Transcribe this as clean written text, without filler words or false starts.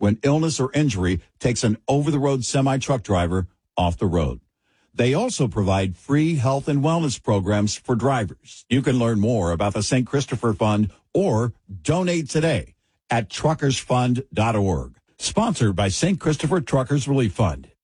when illness or injury takes an over-the-road semi-truck driver off the road. They also provide free health and wellness programs for drivers. You can learn more about the St. Christopher Fund or donate today at truckersfund.org. Sponsored by St. Christopher Truckers Relief Fund.